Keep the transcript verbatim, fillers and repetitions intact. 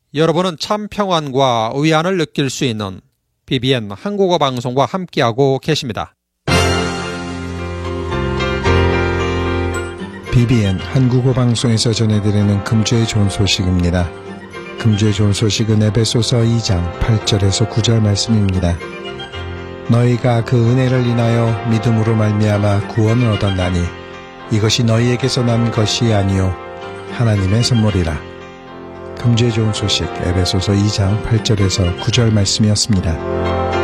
여러분은 참 평안과 위안을 느낄 수 있는 비비엔 한국어 방송과 함께하고 계십니다. 비비엔 한국어 방송에서 전해드리는 금주의 좋은 소식입니다. 금주의 좋은 소식은 에베소서 이 장 팔 절에서 구 절 말씀입니다. 너희가 그 은혜를 인하여 믿음으로 말미암아 구원을 얻었나니 이것이 너희에게서 난 것이 아니요 하나님의 선물이라. 금주의 좋은 소식 에베소서 이 장 팔 절에서 구 절 말씀이었습니다.